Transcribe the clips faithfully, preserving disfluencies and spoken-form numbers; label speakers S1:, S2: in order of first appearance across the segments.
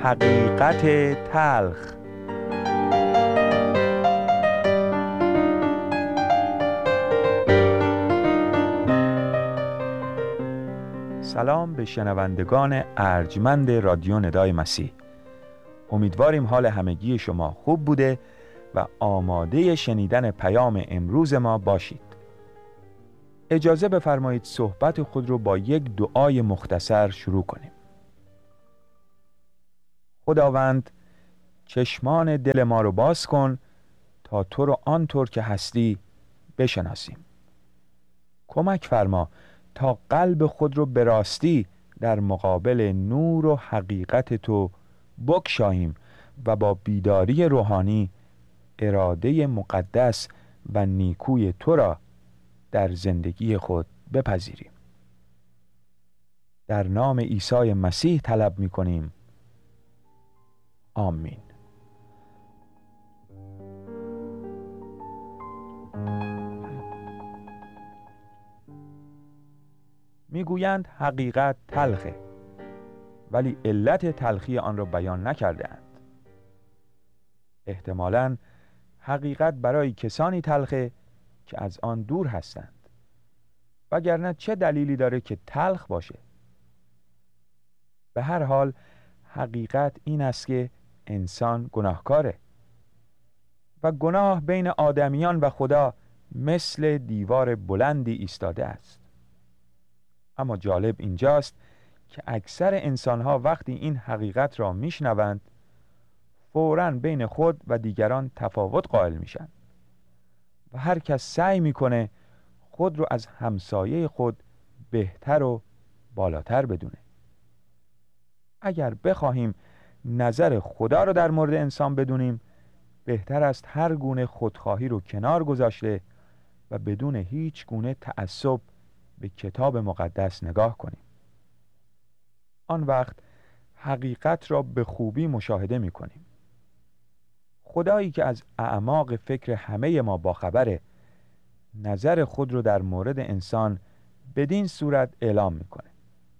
S1: حقیقت تلخ. سلام به شنوندگان ارجمند رادیو ندای مسیح. امیدواریم حال همگی شما خوب بوده و آماده شنیدن پیام امروز ما باشید. اجازه بفرمایید صحبت خود رو با یک دعای مختصر شروع کنیم. خداوند، چشمان دل ما رو باز کن تا تو رو آنطور که هستی بشناسیم. کمک فرما تا قلب خود رو به راستی در مقابل نور و حقیقت تو بگشاییم و با بیداری روحانی اراده مقدس و نیکوی تو را در زندگی خود بپذیریم. در نام عیسی مسیح طلب می کنیم. آمین. میگویند حقیقت تلخه، ولی علت تلخی آن را بیان نکرده‌اند. احتمالاً حقیقت برای کسانی تلخه که از آن دور هستند، وگرنه چه دلیلی داره که تلخ باشه؟ به هر حال حقیقت این است که انسان گناهکاره و گناه بین آدمیان و خدا مثل دیوار بلندی ایستاده است. اما جالب اینجاست که اکثر انسانها وقتی این حقیقت را میشنوند فوراً بین خود و دیگران تفاوت قائل میشن و هر کس سعی میکنه خود رو از همسایه خود بهتر و بالاتر بدونه. اگر بخواهیم نظر خدا رو در مورد انسان بدونیم، بهتر است هر گونه خودخواهی رو کنار گذاشته و بدون هیچ گونه تعصب به کتاب مقدس نگاه کنیم. آن وقت حقیقت را به خوبی مشاهده می کنیم. خدایی که از اعماق فکر همه ما باخبره، نظر خود رو در مورد انسان بدین صورت اعلام می کنه: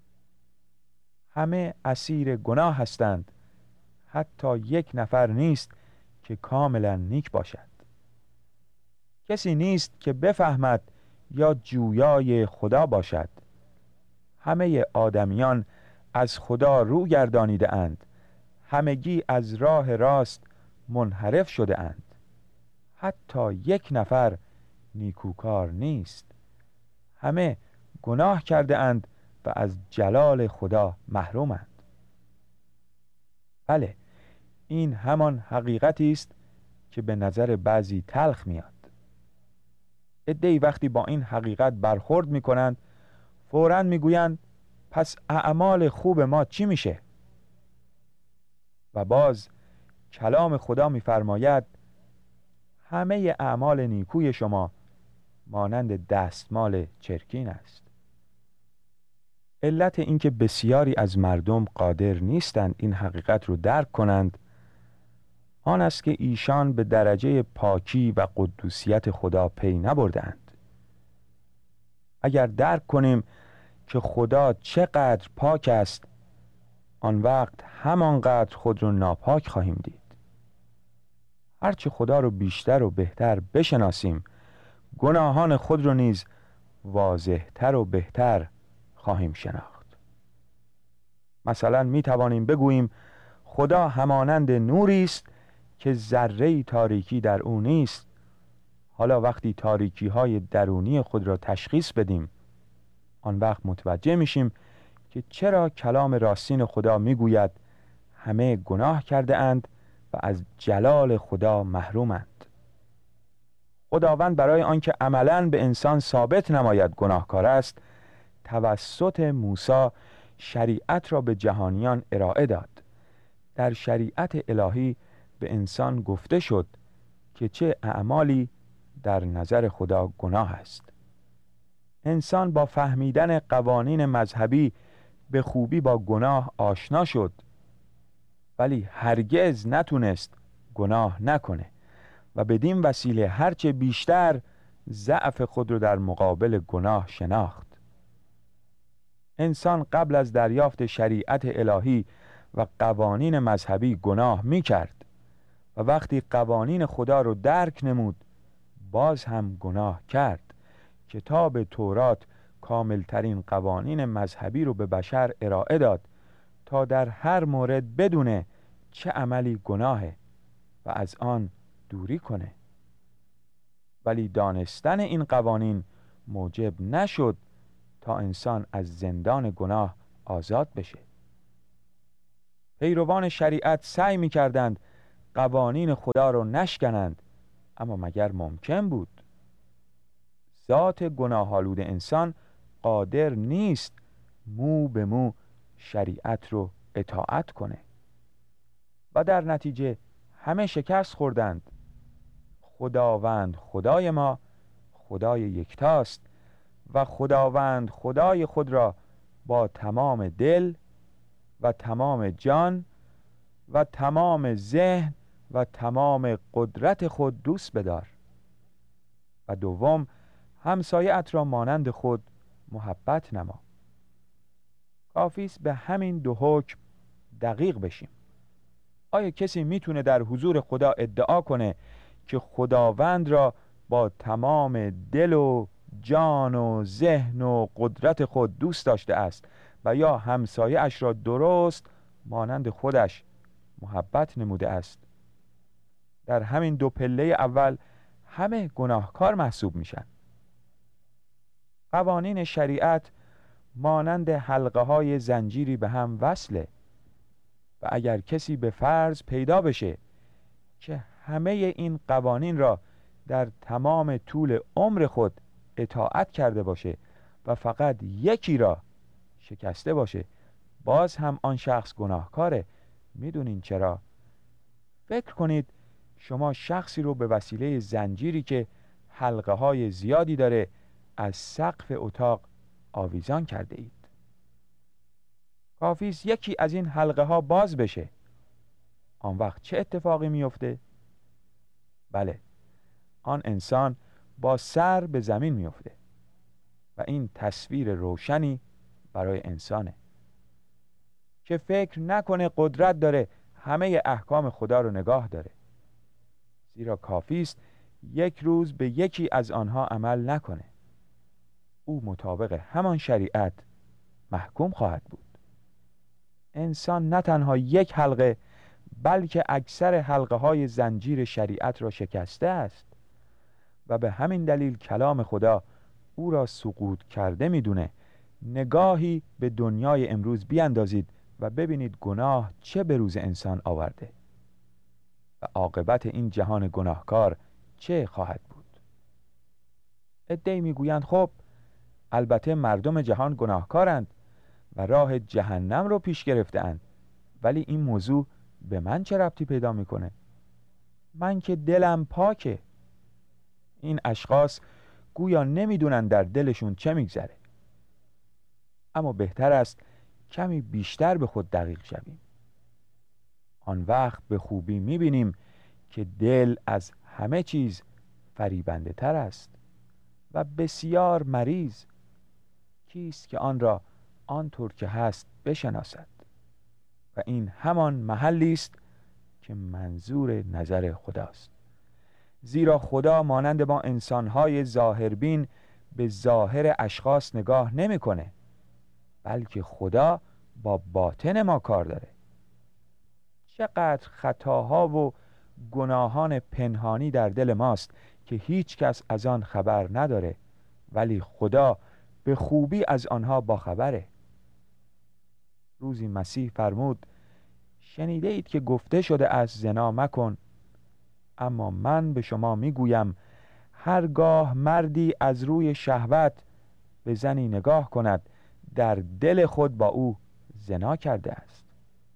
S1: همه اسیر گناه هستند، حتی یک نفر نیست که کاملا نیک باشد. کسی نیست که بفهمد یا جویای خدا باشد. همه آدمیان از خدا رو گردانیده اند، همگی از راه راست منحرف شده اند. حتی یک نفر نیکوکار نیست. همه گناه کرده اند و از جلال خدا محرومند. بله، این همان حقیقتی است که به نظر بعضی تلخ میاد. عده‌ای وقتی با این حقیقت برخورد میکنند فوراً میگویند پس اعمال خوب ما چی میشه؟ و باز کلام خدا میفرماید همه اعمال نیکوی شما مانند دستمال چرکین است. علت اینکه بسیاری از مردم قادر نیستند این حقیقت رو درک کنند آن است که ایشان به درجه پاکی و قدوسیت خدا پی نبردند. اگر درک کنیم که خدا چقدر پاک است، آن وقت همانقدر خود رو ناپاک خواهیم دید. هرچه خدا رو بیشتر و بهتر بشناسیم، گناهان خود رو نیز واضح‌تر و بهتر خواهیم شناخت. مثلا می توانیم بگوییم خدا همانند نوری است که ذره‌ای تاریکی در او نیست. حالا وقتی تاریکی های درونی خود را تشخیص بدیم، آن وقت متوجه میشیم که چرا کلام راستین خدا میگوید همه گناه کرده اند و از جلال خدا محرومند. خداوند برای آنکه عملاً به انسان ثابت نماید گناهکار است، توسط موسی شریعت را به جهانیان ارائه داد. در شریعت الهی به انسان گفته شد که چه اعمالی در نظر خدا گناه است. انسان با فهمیدن قوانین مذهبی به خوبی با گناه آشنا شد، ولی هرگز نتونست گناه نکنه و بدین وسیله هرچه بیشتر ضعف خود رو در مقابل گناه شناخت. انسان قبل از دریافت شریعت الهی و قوانین مذهبی گناه می کرد و وقتی قوانین خدا رو درک نمود باز هم گناه کرد. کتاب تورات کاملترین قوانین مذهبی رو به بشر ارائه داد تا در هر مورد بدونه چه عملی گناهه و از آن دوری کنه. ولی دانستن این قوانین موجب نشد تا انسان از زندان گناه آزاد بشه. پیروان شریعت سعی می کردند قوانین خدا رو نشکنند، اما مگر ممکن بود؟ ذات گناه‌آلود انسان قادر نیست مو به مو شریعت رو اطاعت کنه و در نتیجه همه شکست خوردند. خداوند خدای ما خدای یکتاست و خداوند خدای خود را با تمام دل و تمام جان و تمام ذهن و تمام قدرت خود دوست بدار و دوم همسایه‌ات را مانند خود محبت نما. کافی است به همین دو حکم دقیق بشیم. آیا کسی میتونه در حضور خدا ادعا کنه که خداوند را با تمام دل و جان و ذهن و قدرت خود دوست داشته است و یا همسایه اش را درست مانند خودش محبت نموده است؟ در همین دو پله اول همه گناهکار محسوب میشن. قوانین شریعت مانند حلقه های زنجیری به هم وصله و اگر کسی به فرض پیدا بشه که همه این قوانین را در تمام طول عمر خود اطاعت کرده باشه و فقط یکی را شکسته باشه، باز هم آن شخص گناهکاره. میدونین چرا؟ فکر کنید شما شخصی رو به وسیله زنجیری که حلقه های زیادی داره از سقف اتاق آویزان کرده اید. کافی است یکی از این حلقه ها باز بشه. آن وقت چه اتفاقی میفته؟ بله، آن انسان با سر به زمین میفته و این تصویر روشنی برای انسانه که فکر نکنه قدرت داره همه احکام خدا رو نگاه داره، زیرا کافی است یک روز به یکی از آنها عمل نکنه. او مطابق همان شریعت محکوم خواهد بود. انسان نه تنها یک حلقه بلکه اکثر حلقه های زنجیر شریعت را شکسته است و به همین دلیل کلام خدا او را سقوط کرده میدونه. نگاهی به دنیای امروز بیاندازید و ببینید گناه چه به روز انسان آورده و عاقبت این جهان گناهکار چه خواهد بود. عده‌ای میگویند خب البته مردم جهان گناهکارند و راه جهنم رو پیش گرفته‌اند، ولی این موضوع به من چه ربطی پیدا میکنه؟ من که دلم پاکه. این اشخاص گویا نمیدونن در دلشون چه میگذره. اما بهتر است کمی بیشتر به خود دقیق شویم. آن وقت به خوبی میبینیم که دل از همه چیز فریبنده تر است و بسیار مریض. کیست که آن را آنطور که هست بشناسد؟ و این همان محلی است که منظور نظر خداست. زیرا خدا مانند ما انسان‌های ظاهربین به ظاهر اشخاص نگاه نمی‌کنه، بلکه خدا با باطن ما کار داره. چقدر خطاها و گناهان پنهانی در دل ماست که هیچ کس از آن خبر نداره، ولی خدا به خوبی از آنها باخبره. روزی مسیح فرمود شنیده اید که گفته شده است زنا مکن، اما من به شما میگویم هرگاه مردی از روی شهوت به زنی نگاه کند در دل خود با او زنا کرده است.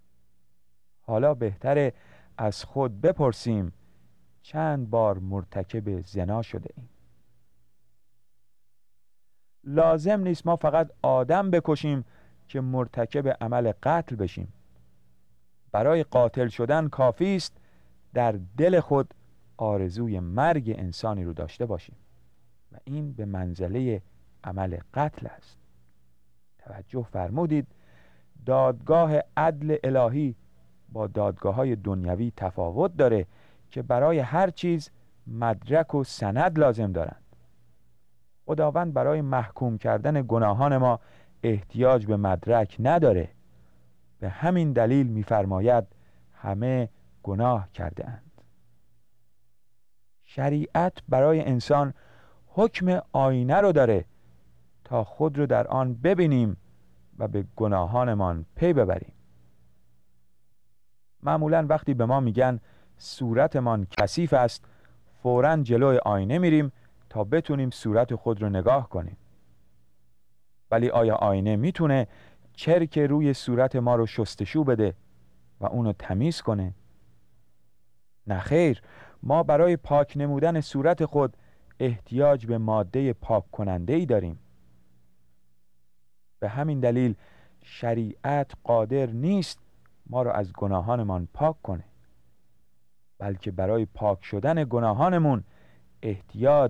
S1: حالا بهتره از خود بپرسیم چند بار مرتکب زنا شده ایم. لازم نیست ما فقط آدم بکشیم که مرتکب عمل قتل بشیم. برای قاتل شدن کافی است در دل خود آرزوی مرگ انسانی رو داشته باشیم و این به منزله عمل قتل است. توجه فرمودید دادگاه عدل الهی با دادگاه‌های دنیوی تفاوت داره که برای هر چیز مدرک و سند لازم دارند. خداوند برای محکوم کردن گناهان ما احتیاج به مدرک نداره. به همین دلیل می‌فرماید همه گناه کرده اند. شریعت برای انسان حکم آینه رو داره تا خود رو در آن ببینیم و به گناهانمان پی ببریم. معمولاً وقتی به ما میگن صورتمان کثیف است، فوراً جلوی آینه میریم تا بتونیم صورت خود رو نگاه کنیم. ولی آیا آینه میتونه چرک روی صورت ما رو شستشو بده و اونو تمیز کنه؟ نه خیر، ما برای پاک نمودن صورت خود احتیاج به ماده پاک کننده ای داریم. به همین دلیل شریعت قادر نیست ما رو از گناهانمان پاک کنه، بلکه برای پاک شدن گناهانمون احتیاج